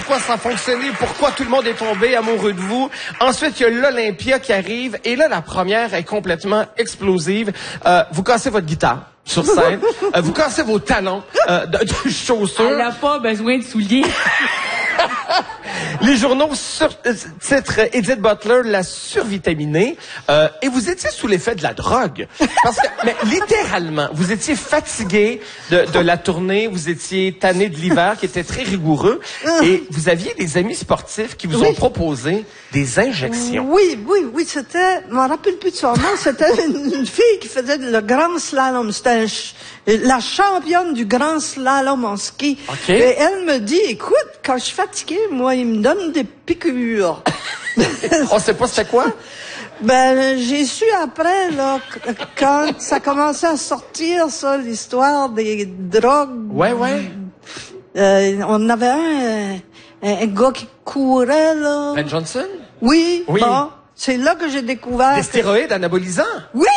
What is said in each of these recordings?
pourquoi ça a fonctionné, pourquoi tout le monde est tombé amoureux de vous. Ensuite, il y a l'Olympia qui arrive. Et là, la première est complètement explosive. Vous cassez votre guitare sur scène. Vous cassez vos talons de chaussures. Elle n'a pas besoin de souliers. Les journaux titrent Edith Butler, la survitaminée. Et vous étiez sous l'effet de la drogue. Parce que, mais littéralement, vous étiez fatigué de la tournée, vous étiez tanné de l'hiver qui était très rigoureux. Et vous aviez des amis sportifs qui vous ont proposé des injections. Oui, c'était, je me rappelle plus de son nom, c'était une fille qui faisait le grand slalom. C'était la championne du grand slalom en ski. Okay. Et elle me dit, écoute, quand je suis fatiguée, moi, il me donne des piqûres. On sait pas c'était quoi? Ben, j'ai su après, là, quand ça commençait à sortir, ça, l'histoire des drogues. Ouais. On avait un gars qui courait, là. Ben Johnson? Oui. Oui. Bon, c'est là que j'ai découvert. Des stéroïdes anabolisants? Oui!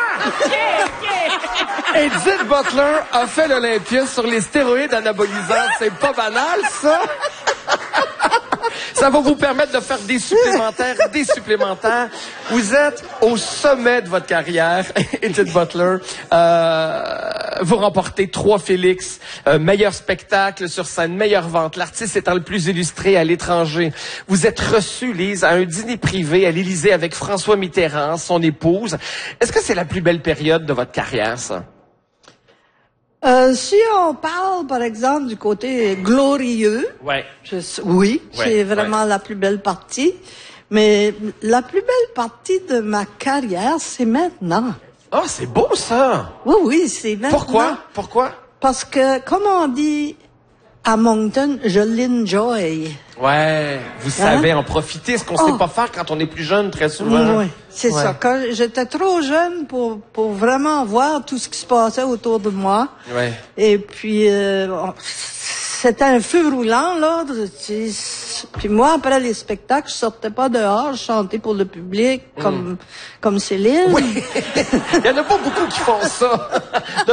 Edith Butler a fait l'Olympia sur les stéroïdes anabolisants. C'est pas banal, ça? Ça va vous permettre de faire des supplémentaires. Vous êtes au sommet de votre carrière, Edith Butler. Vous remportez 3 Félix, meilleur spectacle sur scène, meilleure vente, l'artiste étant le plus illustré à l'étranger. Vous êtes reçue, Lise, à un dîner privé à l'Élysée avec François Mitterrand, son épouse. Est-ce que c'est la plus belle période de votre carrière, ça? Si on parle, par exemple, du côté glorieux, oui, c'est vraiment la plus belle partie. Mais la plus belle partie de ma carrière, c'est maintenant. Oh, c'est beau, ça! Oui, c'est maintenant. Pourquoi? Parce que, comme on dit à Moncton, je l'enjoy. Ouais, vous savez en profiter, ce qu'on sait pas faire quand on est plus jeune, très souvent. Oui, c'est ça. Quand j'étais trop jeune pour vraiment voir tout ce qui se passait autour de moi. Ouais. Et puis, c'était un feu roulant, là. Puis moi, après les spectacles, je sortais pas dehors, je chantais pour le public, comme Céline. Oui. Il y en a pas beaucoup qui font ça.